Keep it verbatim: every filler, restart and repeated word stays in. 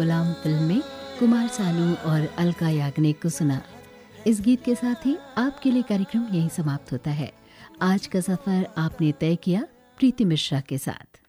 गुलाम film में कुमार सानू और अलका याग्निक को सुना। इस गीत के साथ ही आपके लिए कार्यक्रम यहीं समाप्त होता है। आज का सफर आपने तय किया प्रीति मिश्रा के साथ।